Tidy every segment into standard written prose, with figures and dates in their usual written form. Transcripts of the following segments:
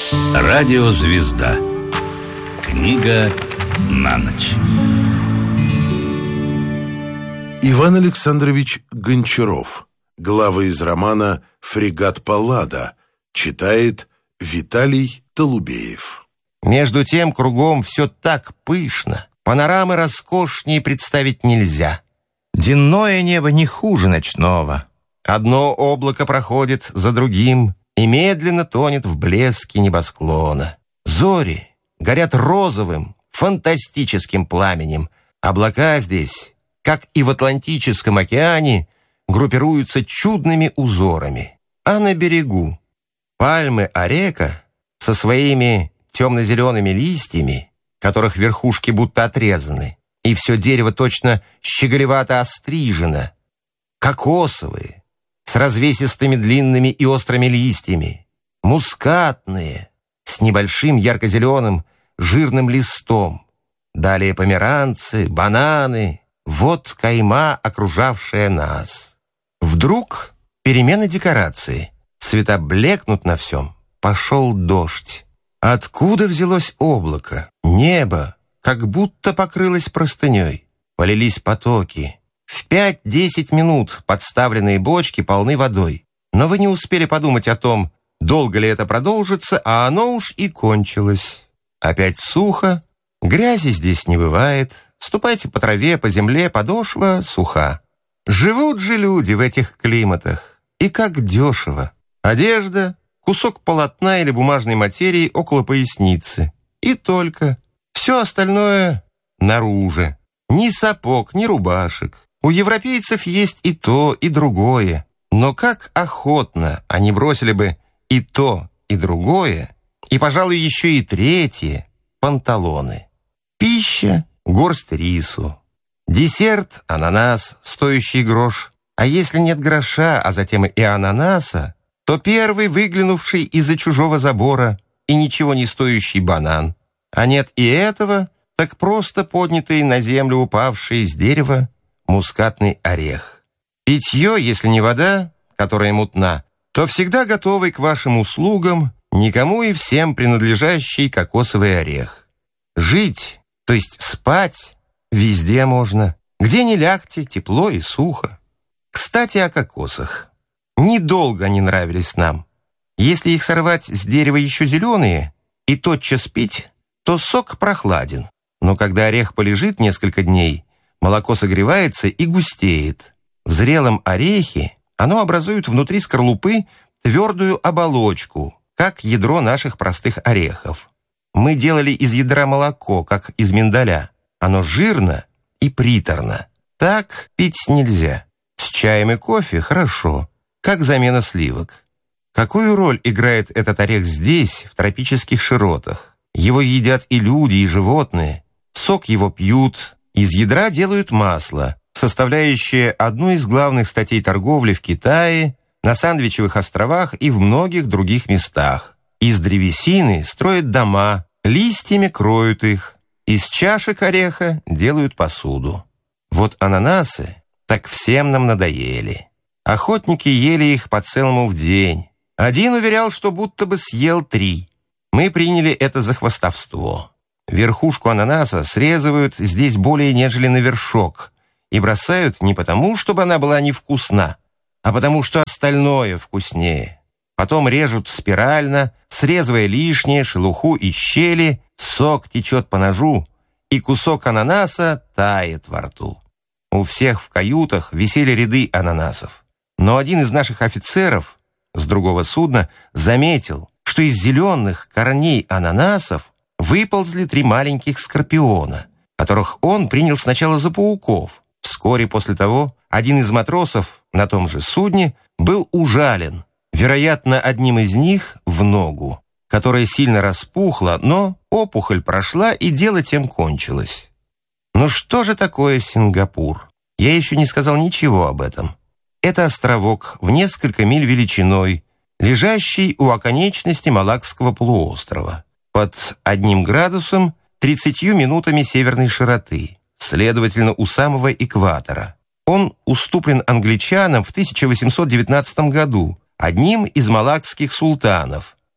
Радиозвезда. Книга на ночь. Иван Александрович Гончаров. Главы из романа «Фрегат Паллада». Читает Виталий Толубеев. Между тем кругом все так пышно, панорамы роскошнее представить нельзя. Денное небо не хуже ночного. Одно облако проходит за другим и медленно тонет в блеске небосклона. Зори горят розовым, фантастическим пламенем. Облака здесь, как и в Атлантическом океане, группируются чудными узорами. А на берегу пальмы орека со своими темно-зелеными листьями, которых верхушки будто отрезаны, и все дерево точно щеголевато острижено, кокосовые, с развесистыми длинными и острыми листьями, мускатные, с небольшим ярко-зеленым жирным листом, далее померанцы, бананы, вот кайма, окружавшая нас. Вдруг перемена декорации, цвета блекнут на всем, пошел дождь. Откуда взялось облако? Небо как будто покрылось простыней. Полились потоки. В 5-10 минут подставленные бочки полны водой. Но вы не успели подумать о том, долго ли это продолжится, а оно уж и кончилось. Опять сухо, грязи здесь не бывает. Ступайте по траве, по земле, подошва суха. Живут же люди в этих климатах. И как дешево. Одежда, кусок полотна или бумажной материи около поясницы. И только. Все остальное наружу. Ни сапог, ни рубашек. У европейцев есть и то, и другое. Но как охотно они бросили бы и то, и другое, и, пожалуй, еще и третье — панталоны. Пища — горсть рису. Десерт — ананас, стоящий грош. А если нет гроша, а затем и ананаса, то первый, выглянувший из-за чужого забора, и ничего не стоящий банан. А нет и этого, так просто поднятый на землю упавший с дерева мускатный орех. Питье, если не вода, которая мутна, то всегда готовый к вашим услугам, никому и всем принадлежащий кокосовый орех. Жить, то есть спать, везде можно. Где ни лягте, тепло и сухо. Кстати, о кокосах. Недолго они нравились нам. Если их сорвать с дерева еще зеленые и тотчас пить, то сок прохладен. Но когда орех полежит несколько дней, молоко согревается и густеет. В зрелом орехе оно образует внутри скорлупы твердую оболочку, как ядро наших простых орехов. Мы делали из ядра молоко, как из миндаля. Оно жирно и приторно. Так пить нельзя. С чаем и кофе хорошо, как замена сливок. Какую роль играет этот орех здесь, в тропических широтах? Его едят и люди, и животные. Сок его пьют. Из ядра делают масло, составляющее одну из главных статей торговли в Китае, на Сандвичевых островах и в многих других местах. Из древесины строят дома, листьями кроют их. Из чашек ореха делают посуду. Вот ананасы так всем нам надоели. Охотники ели их по целому в день. Один уверял, что будто бы съел 3. Мы приняли это за хвастовство. Верхушку ананаса срезывают здесь более нежели на вершок и бросают не потому, чтобы она была невкусна, а потому что остальное вкуснее. Потом режут спирально, срезывая лишнее, шелуху и щели, сок течет по ножу, и кусок ананаса тает во рту. У всех в каютах висели ряды ананасов. Но один из наших офицеров с другого судна заметил, что из зеленых корней ананасов выползли 3 маленьких скорпиона, которых он принял сначала за пауков. Вскоре после того один из матросов на том же судне был ужален, вероятно, одним из них в ногу, которая сильно распухла, но опухоль прошла, и дело тем кончилось. Ну что же такое Сингапур? Я еще не сказал ничего об этом. Это островок в несколько миль величиной, лежащий у оконечности Малакского полуострова, под 1 градусом 30 минутами северной широты, следовательно, у самого экватора. Он уступлен англичанам в 1819 году, одним из малакских султанов,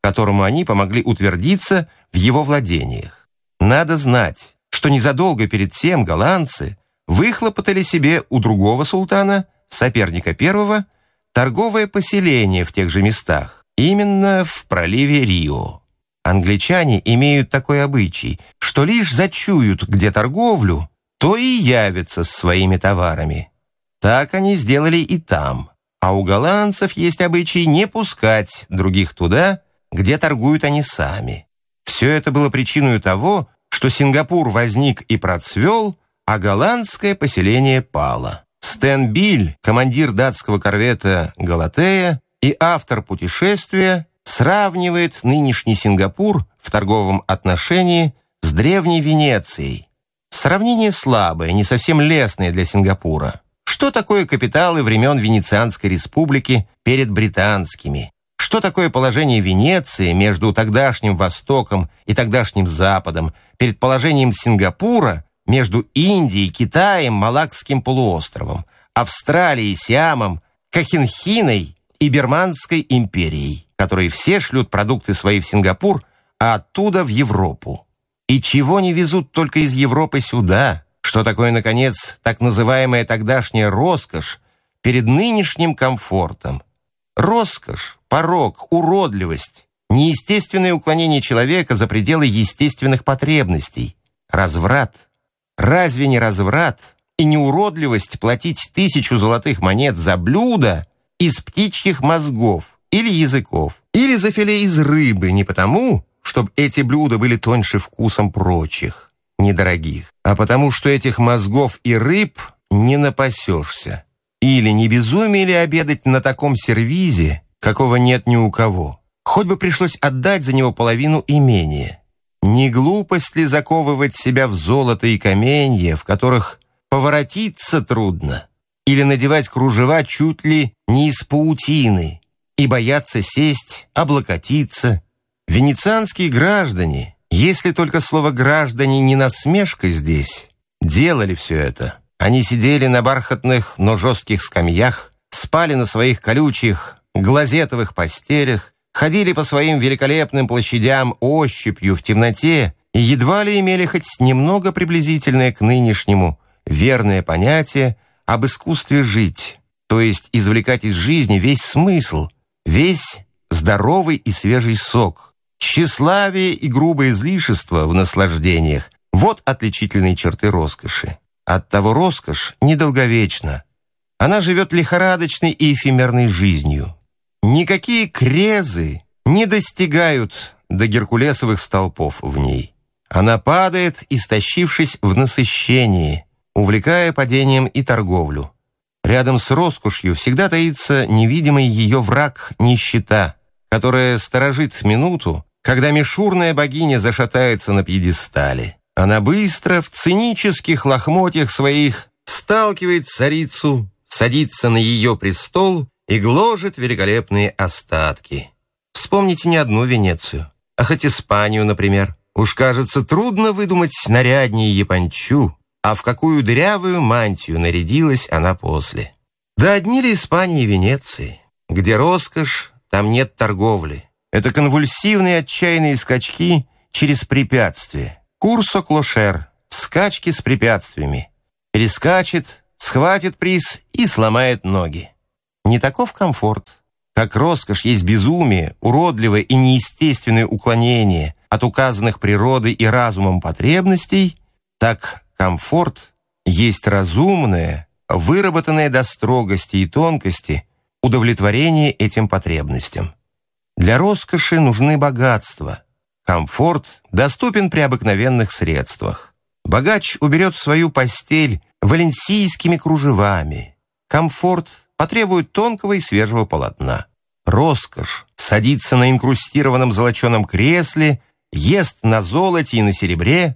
которому они помогли утвердиться в его владениях. Надо знать, что незадолго перед тем голландцы выхлопотали себе у другого султана, соперника первого, торговое поселение в тех же местах, именно в проливе Рио. Англичане имеют такой обычай, что лишь зачуют где торговлю, то и явятся с своими товарами. Так они сделали и там. А у голландцев есть обычай не пускать других туда, где торгуют они сами. Все это было причиной того, что Сингапур возник и процвел, а голландское поселение пало. Стэн Биль, командир датского корвета «Галатея» и автор «Путешествия», сравнивает нынешний Сингапур в торговом отношении с древней Венецией. Сравнение слабое, не совсем лестное для Сингапура. Что такое капиталы времен Венецианской республики перед британскими? Что такое положение Венеции между тогдашним Востоком и тогдашним Западом перед положением Сингапура между Индией, Китаем, Малакским полуостровом, Австралией, Сиамом, Кохинхиной и Бирманской империей, которые все шлют продукты свои в Сингапур, а оттуда в Европу? И чего не везут только из Европы сюда? Что такое, наконец, так называемая тогдашняя роскошь перед нынешним комфортом? Роскошь, порок, уродливость, неестественное уклонение человека за пределы естественных потребностей, разврат. Разве не разврат и не уродливость платить 1000 золотых монет за блюдо из птичьих мозгов или языков, или за филе из рыбы не потому, чтобы эти блюда были тоньше вкусом прочих, недорогих, а потому что этих мозгов и рыб не напасешься? Или не безумие ли обедать на таком сервизе, какого нет ни у кого? Хоть бы пришлось отдать за него половину имения. Не глупость ли заковывать себя в золото и каменья, в которых поворотиться трудно? Или надевать кружева чуть ли не из паутины и бояться сесть, облокотиться? Венецианские граждане, если только слово «граждане» не насмешка здесь, делали все это. Они сидели на бархатных, но жестких скамьях, спали на своих колючих, глазетовых постелях, ходили по своим великолепным площадям ощупью в темноте и едва ли имели хоть немного приблизительное к нынешнему верное понятие об искусстве жить, то есть извлекать из жизни весь смысл, весь здоровый и свежий сок. Тщеславие и грубое излишество в наслаждениях – вот отличительные черты роскоши. Оттого роскошь недолговечна. Она живет лихорадочной и эфемерной жизнью. Никакие крезы не достигают до геркулесовых столпов в ней. Она падает, истощившись в насыщении, увлекая падением и торговлю. Рядом с роскошью всегда таится невидимый ее враг – нищета, которая сторожит минуту, когда мишурная богиня зашатается на пьедестале. Она быстро, в цинических лохмотьях своих, сталкивает царицу, садится на ее престол и гложет великолепные остатки. Вспомните не одну Венецию, а хоть Испанию, например. Уж, кажется, трудно выдумать наряднее япончу, а в какую дырявую мантию нарядилась она после. Да одни ли Испании и Венеции? Где роскошь, там нет торговли. Это конвульсивные отчаянные скачки через препятствия. Курсо-клошер, скачки с препятствиями. Перескачет, схватит приз и сломает ноги. Не таков комфорт. Как роскошь есть безумие, уродливое и неестественное уклонение от указанных природой и разумом потребностей, так комфорт есть разумное, выработанное до строгости и тонкости удовлетворение этим потребностям. Для роскоши нужны богатства. Комфорт доступен при обыкновенных средствах. Богач уберет свою постель валенсийскими кружевами. Комфорт потребует тонкого и свежего полотна. Роскошь садится на инкрустированном золоченом кресле, ест на золоте и на серебре.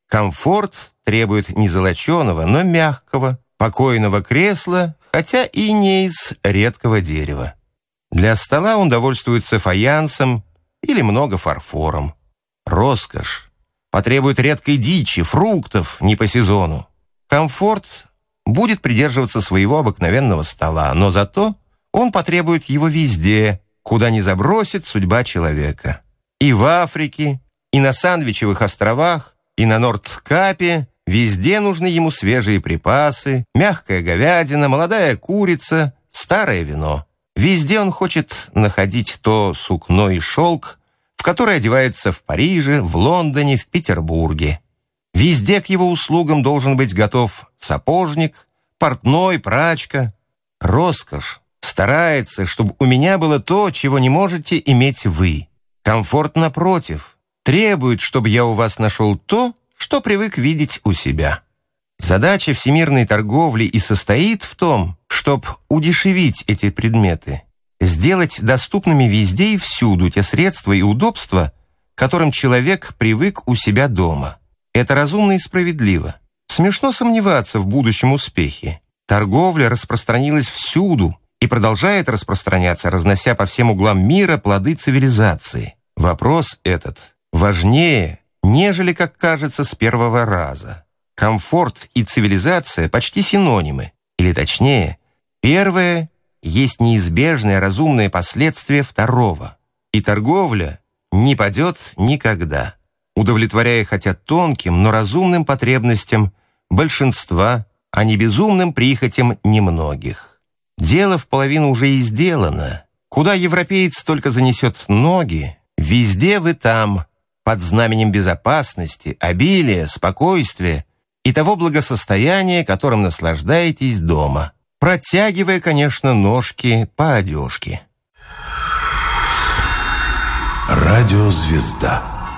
Комфорт требует не золоченого, но мягкого, покойного кресла, хотя и не из редкого дерева. Для стола он довольствуется фаянсом или много фарфором. Роскошь потребует редкой дичи, фруктов не по сезону. Комфорт будет придерживаться своего обыкновенного стола, но зато он потребует его везде, куда не забросит судьба человека. И в Африке, и на Сандвичевых островах, и на Нордкапе везде нужны ему свежие припасы, мягкая говядина, молодая курица, старое вино. Везде он хочет находить то сукно и шелк, в который одевается в Париже, в Лондоне, в Петербурге. Везде к его услугам должен быть готов сапожник, портной, прачка. Роскошь старается, чтобы у меня было то, чего не можете иметь вы. Комфорт, напротив, требует, чтобы я у вас нашел то, что привык видеть у себя. Задача всемирной торговли и состоит в том, чтобы удешевить эти предметы, сделать доступными везде и всюду те средства и удобства, к которым человек привык у себя дома. Это разумно и справедливо. Смешно сомневаться в будущем успехе. Торговля распространилась всюду и продолжает распространяться, разнося по всем углам мира плоды цивилизации. Вопрос этот важнее, нежели, как кажется, с первого раза. Комфорт и цивилизация почти синонимы, или точнее, первое есть неизбежное разумное последствие второго, и торговля не падет никогда, удовлетворяя хотя тонким, но разумным потребностям большинства, а не безумным прихотям немногих. Дело в половину уже и сделано. Куда европеец только занесет ноги, везде вы там, под знаменем безопасности, обилия, спокойствия и того благосостояния, которым наслаждаетесь дома, протягивая, конечно, ножки по одежке. Радиозвезда.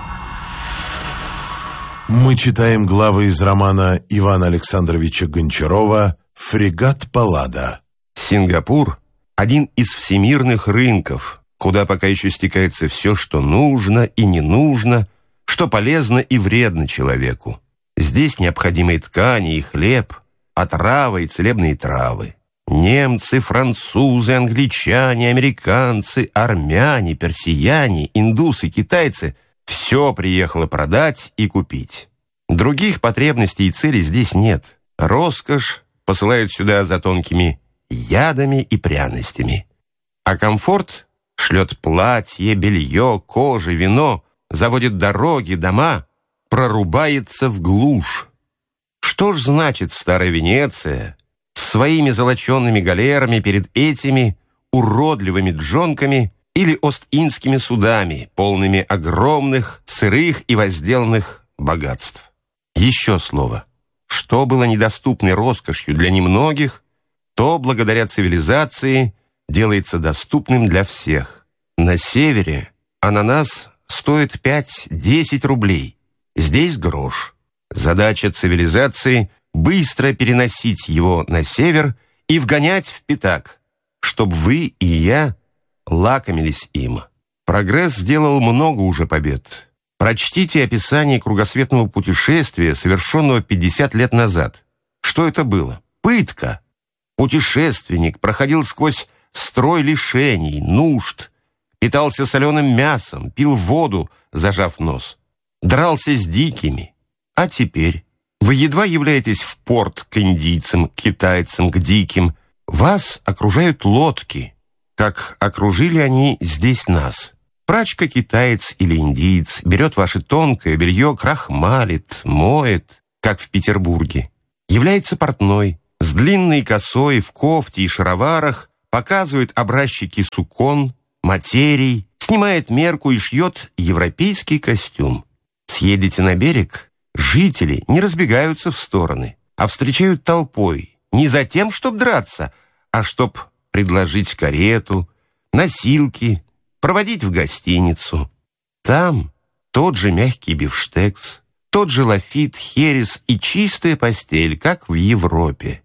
Мы читаем главы из романа Ивана Александровича Гончарова «Фрегат Паллада». Сингапур – один из всемирных рынков, куда пока еще стекается все, что нужно и не нужно, что полезно и вредно человеку. Здесь необходимые ткани и хлеб, отрава и целебные травы. Немцы, французы, англичане, американцы, армяне, персияне, индусы, китайцы – все приехало продать и купить. Других потребностей и целей здесь нет. Роскошь посылают сюда за тонкими ядами и пряностями. А комфорт шлет платье, белье, кожи, вино, заводит дороги, дома, прорубается в глушь. Что ж значит старая Венеция с своими золоченными галерами перед этими уродливыми джонками или Ост-Индскими судами, полными огромных, сырых и возделанных богатств? Еще слово. Что было недоступной роскошью для немногих, то, благодаря цивилизации, делается доступным для всех. На севере ананас стоит 5-10 рублей. Здесь грош. Задача цивилизации – быстро переносить его на север и вгонять в пятак, чтобы вы и я лакомились им. Прогресс сделал много уже побед. Прочтите описание кругосветного путешествия, совершенного 50 лет назад. Что это было? Пытка. Путешественник проходил сквозь строй лишений, нужд, питался соленым мясом, пил воду, зажав нос, дрался с дикими. А теперь вы едва являетесь в порт к индийцам, к китайцам, к диким. Вас окружают лодки, как окружили они здесь нас. Прачка-китаец или индиец берет ваше тонкое белье, крахмалит, моет, как в Петербурге. Является портной, с длинной косой, в кофте и шароварах, показывает образчики сукон, материй, снимает мерку и шьет европейский костюм. Съедете на берег, жители не разбегаются в стороны, а встречают толпой, не за тем, чтобы драться, а чтобы предложить карету, носилки, проводить в гостиницу. Там тот же мягкий бифштекс, тот же лафит, херес и чистая постель, как в Европе.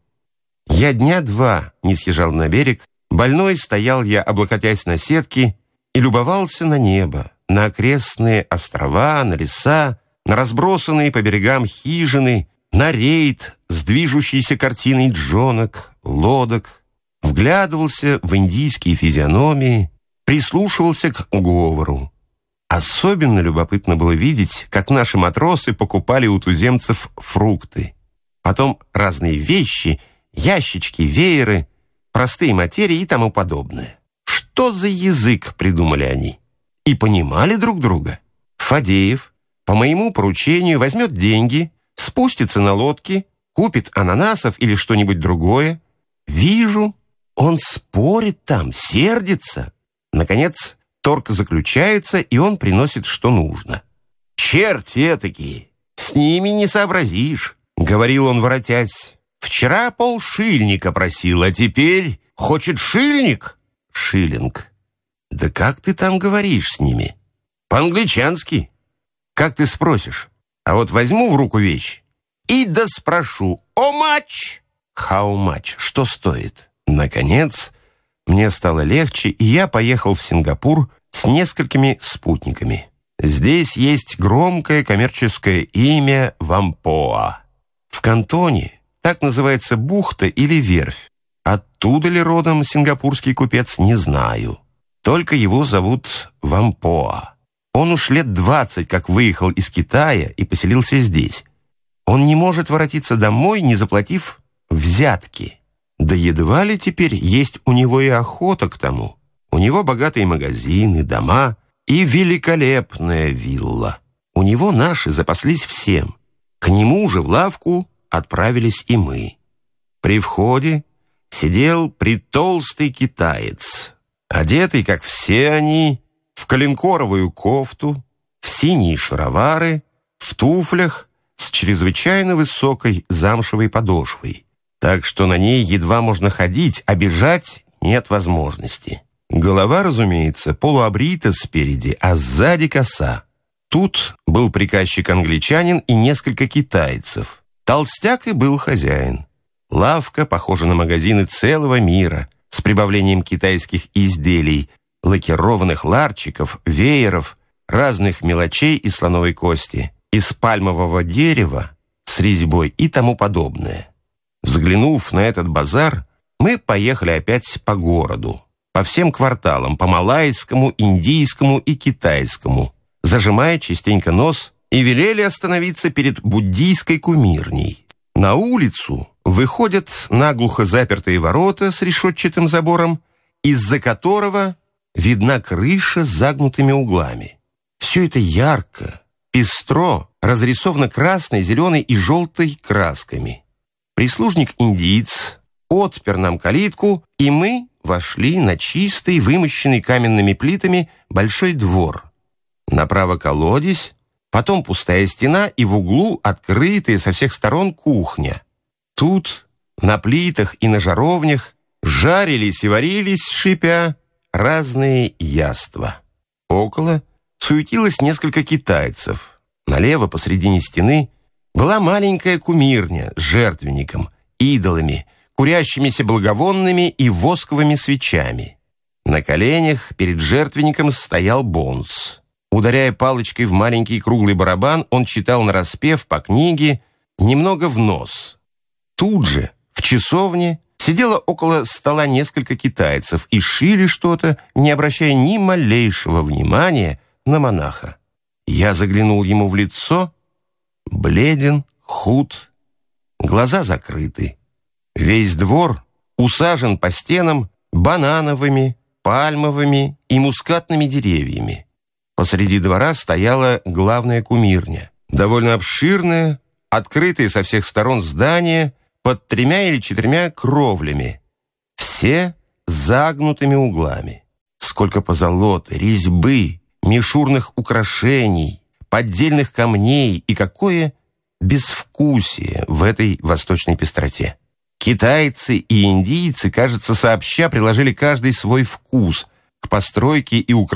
Я дня 2 не съезжал на берег, больной стоял я, облокотясь на сетки, и любовался на небо, на окрестные острова, на леса, на разбросанные по берегам хижины, на рейд с движущейся картиной джонок, лодок, вглядывался в индийские физиономии, прислушивался к говору. Особенно любопытно было видеть, как наши матросы покупали у туземцев фрукты. Потом разные вещи, ящички, вееры, простые материи и тому подобное. что за язык придумали они? И понимали друг друга. Фадеев по моему поручению возьмет деньги, спустится на лодке, купит ананасов или что-нибудь другое. Вижу, он спорит там, сердится. Наконец, торг заключается, и он приносит, что нужно. «Черти этакие! С ними не сообразишь», — говорил он, воротясь. «Вчера полшильника просил, а теперь хочет шильник?» «Шиллинг. Да как ты там говоришь с ними?» «По-англичански. Как ты спросишь? А вот возьму в руку вещь и да спрошу: «How much?» «How much?» Что стоит? Наконец, мне стало легче, и я поехал в Сингапур с несколькими спутниками. Здесь есть громкое коммерческое имя Вампоа. В Кантоне так называется бухта или верфь. Оттуда ли родом сингапурский купец, не знаю. Только его зовут Вампоа. Он уж лет 20 как выехал из Китая и поселился здесь. Он не может воротиться домой, не заплатив взятки. Да едва ли теперь есть у него и охота к тому. У него богатые магазины, дома и великолепная вилла. У него наши запаслись всем. К нему же в лавку отправились и мы. При входе сидел притолстый китаец, одетый, как все они, в коленкоровую кофту, в синие шаровары, в туфлях с чрезвычайно высокой замшевой подошвой, так что на ней едва можно ходить, а бежать нет возможности. Голова, разумеется, полуобрита спереди, а сзади коса. Тут был приказчик-англичанин и несколько китайцев. Толстяк и был хозяин. Лавка похожа на магазины целого мира, с прибавлением китайских изделий, лакированных ларчиков, вееров, разных мелочей из слоновой кости, из пальмового дерева с резьбой и тому подобное. Взглянув на этот базар, мы поехали опять по городу, по всем кварталам, по малайскому, индийскому и китайскому, зажимая частенько нос, и велели остановиться перед буддийской кумирней. На улицу выходят наглухо запертые ворота с решетчатым забором, из-за которого видна крыша с загнутыми углами. Все это ярко, пестро, разрисовано красной, зеленой и желтой красками. Прислужник-индиец отпер нам калитку, и мы вошли на чистый, вымощенный каменными плитами большой двор. Направо колодец, потом пустая стена и в углу открытая со всех сторон кухня. Тут на плитах и на жаровнях жарились и варились, шипя, разные яства. Около суетилось несколько китайцев. Налево посредине стены была маленькая кумирня с жертвенником, идолами, курящимися благовонными и восковыми свечами. На коленях перед жертвенником стоял бонс. Ударяя палочкой в маленький круглый барабан, он читал нараспев по книге немного в нос. Тут же, в часовне, сидело около стола несколько китайцев и шили что-то, не обращая ни малейшего внимания на монаха. Я заглянул ему в лицо, бледен, худ, глаза закрыты. Весь двор усажен по стенам банановыми, пальмовыми и мускатными деревьями. Посреди двора стояла главная кумирня, довольно обширная, открытое со всех сторон здание под 3 или 4 кровлями, все с загнутыми углами. Сколько позолоты, резьбы, мишурных украшений, поддельных камней и какое безвкусие в этой восточной пестроте. Китайцы и индийцы, кажется, сообща приложили каждый свой вкус к постройке и украшению